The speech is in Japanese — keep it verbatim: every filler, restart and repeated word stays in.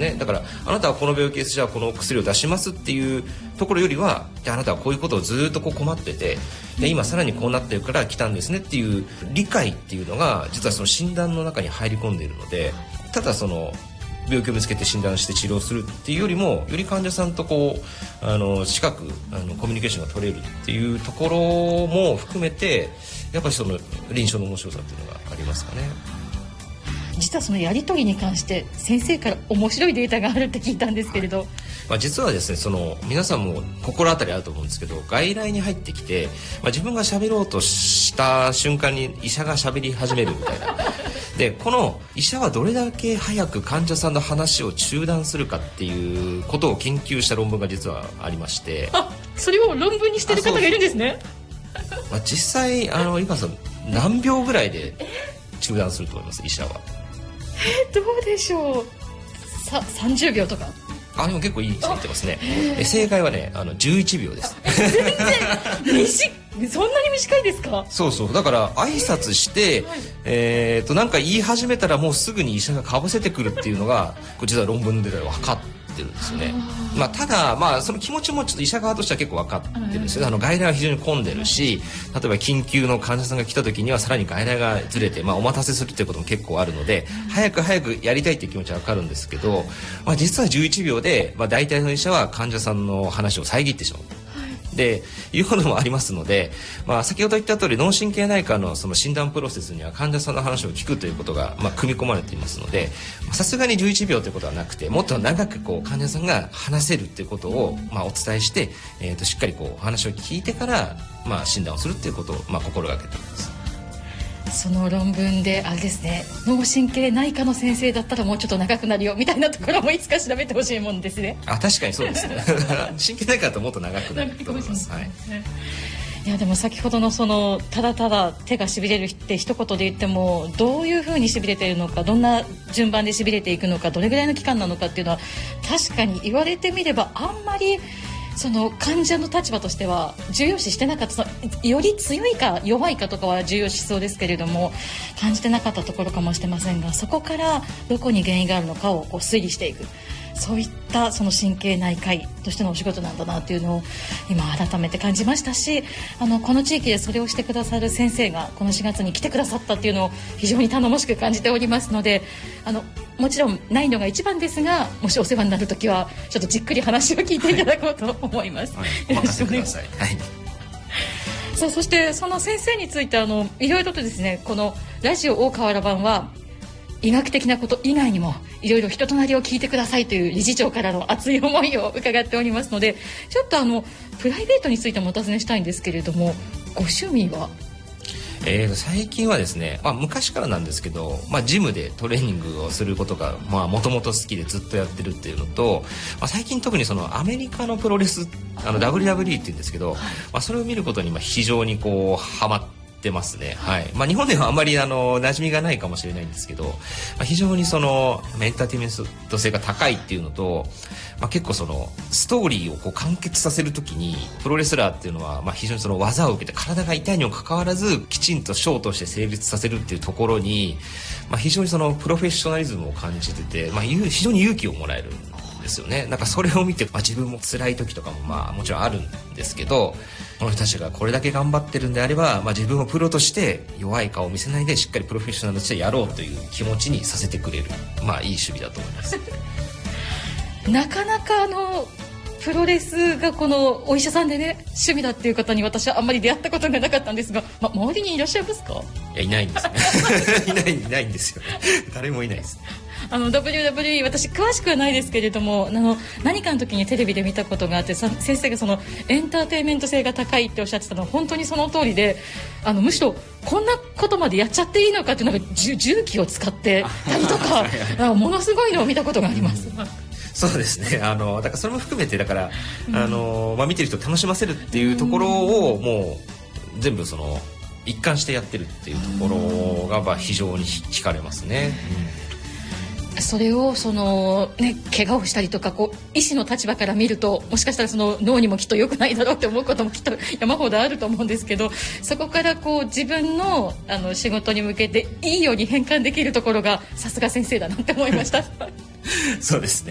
ね。だからあなたはこの病気です、じゃあこの薬を出しますっていうところよりは、じゃああなたはこういうことをずっとこう困ってて、で今さらにこうなってるから来たんですねっていう理解っていうのが実はその診断の中に入り込んでいるので、ただその病気を見つけて診断して治療するっていうよりも、より患者さんとこうあの近くあのコミュニケーションが取れるっていうところも含めて、やっぱりその臨床の面白さっていうのがありますかね。 実はそのやり取りに関して先生から面白いデータがあるって聞いたんですけれど、はい、 まあ、実はですね、その皆さんも心当たりあると思うんですけど、外来に入ってきて、まあ、自分が喋ろうとした瞬間に医者が喋り始めるみたいなでこの医者はどれだけ早く患者さんの話を中断するかっていうことを研究した論文が実はありまして、 あ、それを論文にしてる方がいるんですね。 まあ、実際あの井川さん何秒ぐらいで中断すると思います、医者は。 えー、どうでしょう。ささんじゅうびょうとか。 あ、でも結構いい線いってますね。え正解はね、あのじゅういちびょうです。 全然短そんなに短いですか。 そうそう、だから挨拶して、はい、えー、となんか言い始めたらもうすぐに医者がかぶせてくるっていうのがこれ実は論文で分かってるんですよね。まあ、ただ、まあ、その気持ちもちょっと医者側としては結構分かってるんですよね。あの外来は非常に混んでるし、例えば緊急の患者さんが来た時にはさらに外来がずれて、まあ、お待たせするっていうことも結構あるので、早く早くやりたいっていう気持ちは分かるんですけど、まあ、実はじゅういちびょうで、まあ、大体の医者は患者さんの話を遮ってしまうでいうこともありますので、まあ、先ほど言った通り脳神経内科のその診断プロセスには患者さんの話を聞くということが、まあ、組み込まれていますので、さすがにじゅういちびょうということはなくて、もっと長くこう患者さんが話せるということを、まあ、お伝えして、えー、としっかりこう話を聞いてから、まあ、診断をするということを、まあ、心がけています。 その論文であれですね、脳神経内科の先生だったらもうちょっと長くなるよみたいなところもいつか調べてほしいもんですね。 あ、確かにそうですね神経内科だともっと長くなると思います。はい、 いやでも先ほどのそのただただ手がしびれるって一言で言っても、どういうふうにしびれているのか、どんな順番でしびれていくのか、どれぐらいの期間なのかっていうのは確かに言われてみればあんまりその患者の立場としては重要視してなかった。より強いか弱いかとかは重要視しそうですけれども、感じてなかったところかもしれませんが、そこからどこに原因があるのかをこう推理していく、そういったその神経内科医としてのお仕事なんだなっていうのを今改めて感じましたし、あのこの地域でそれをしてくださる先生がこのしがつに来てくださったっていうのを非常に頼もしく感じておりますので、あのもちろんないのが一番ですが、もしお世話になるときはちょっとじっくり話を聞いていただこうと思います。 はい、お任せください。はい、 さあ、そしてその先生についてあのいろいろとですね、このラジオ大河原版は医学的なこと以外にもいろいろ人となりを聞いてくださいという理事長からの熱い思いを伺っておりますので、ちょっとあのプライベートについてもお尋ねしたいんですけれども、ご趣味は？ えー、最近はですね、まあ、昔からなんですけど、まあ、ジムでトレーニングをすることがもともと好きでずっとやってるっていうのと、まあ、最近特にそのアメリカのプロレス、あの ダブリューダブリューイー って言うんですけど、まあ、それを見ることにまあ非常にこうハマっててますね。はい。まあ、日本ではあんまりあの馴染みがないかもしれないんですけど、まあ、非常にそのエンターテインメント性が高いっていうのと、まあ、結構そのストーリーをこう完結させるときにプロレスラーっていうのはまあ非常にその技を受けて体が痛いにもかかわらずきちんとショーとして成立させるっていうところに、まあ、非常にそのプロフェッショナリズムを感じてて、まあ、非常に勇気をもらえるですよね。なんかそれを見て、まあ、自分も辛い時とかもまあもちろんあるんですけど、この人たちがこれだけ頑張ってるんであれば、まあ、自分をプロとして弱い顔を見せないでしっかりプロフェッショナルとしてやろうという気持ちにさせてくれる、まあいい趣味だと思いますなかなかあのプロレスがこのお医者さんでね趣味だっていう方に私はあんまり出会ったことがなかったんですが、まあ、周りにいらっしゃいますか？ いや、いないんですねいないいないんですよ誰もいないです。 あの ダブリューダブリューイー 私詳しくはないですけれども、あの何かの時にテレビで見たことがあって、さ先生がそのエンターテインメント性が高いっておっしゃってたのは本当にその通りで、あのむしろこんなことまでやっちゃっていいのかっていうのが重機を使ってたりとかものすごいのを見たことがあります、うん、 そうですね。あのだからそれも含めてだから、うんあのまあ、見てる人を楽しませるっていうところをもう全部その一貫してやってるっていうところがまあ非常に惹かれますね、 うん、それをその、ね、怪我をしたりとかこう医師の立場から見るともしかしたらその脳にもきっと良くないだろうって思うこともきっと山ほどあると思うんですけど、そこからこう自分 の, あの仕事に向けていいように変換できるところがさすが先生だなって思いましたそうですね。